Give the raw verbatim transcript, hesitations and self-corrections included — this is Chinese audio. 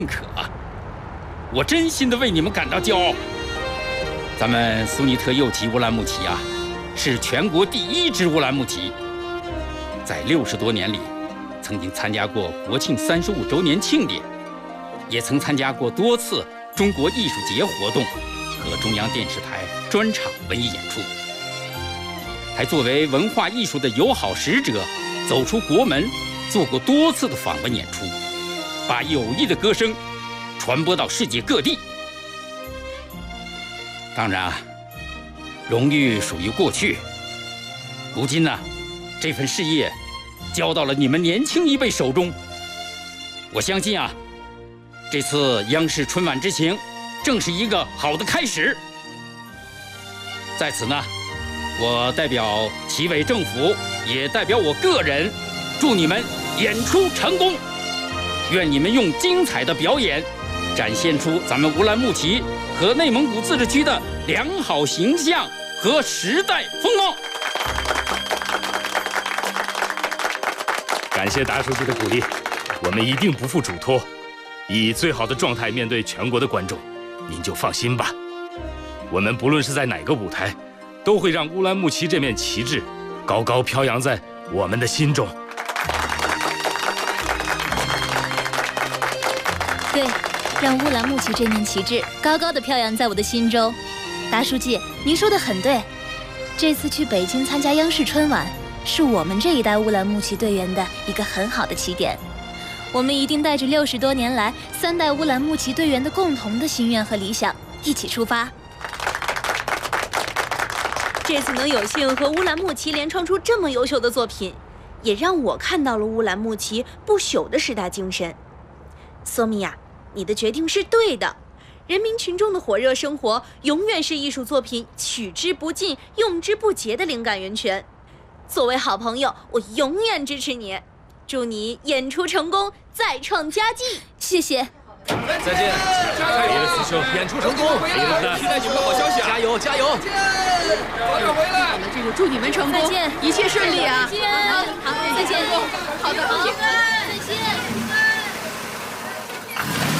可，我真心的为你们感到骄傲。咱们苏尼特右旗乌兰牧骑啊，是全国第一支乌兰牧骑，在六十多年里，曾经参加过国庆三十五周年庆典，也曾参加过多次中国艺术节活动和中央电视台专场文艺演出，还作为文化艺术的友好使者，走出国门，做过多次的访问演出，把友谊的歌声传播到世界各地。当然啊，荣誉属于过去，如今呢，这份事业交到了你们年轻一辈手中。我相信啊，这次央视春晚之行正是一个好的开始。在此呢，我代表齐委政府，也代表我个人，祝你们演出成功。愿你们用精彩的表演，展现出咱们乌兰牧骑和内蒙古自治区的良好形象和时代风貌。 感谢达书记的鼓励，我们一定不负嘱托，以最好的状态面对全国的观众。您就放心吧，我们不论是在哪个舞台，都会让乌兰牧骑这面旗帜高高飘扬在我们的心中。 对，让乌兰牧骑这面旗帜高高的飘扬在我的心中。达书记，您说的很对。这次去北京参加央视春晚，是我们这一代乌兰牧骑队员的一个很好的起点。我们一定带着六十多年来三代乌兰牧骑队员的共同的心愿和理想，一起出发。 这次能有幸和乌兰牧骑联创出这么优秀的作品，也让我看到了乌兰牧骑不朽的时代精神。索米娅，你的决定是对的。人民群众的火热生活永远是艺术作品取之不尽、用之不竭的灵感源泉。作为好朋友，我永远支持你。祝你演出成功，再创佳绩！ 谢谢。 再见，加油！师兄，演出成功！ 期待你们的好消息啊！ 加油，加油！ 早点回来！ 好了，这就祝你们成功， 再见， 一切顺利啊！ 再见，好，再见， 好的， 好，再见。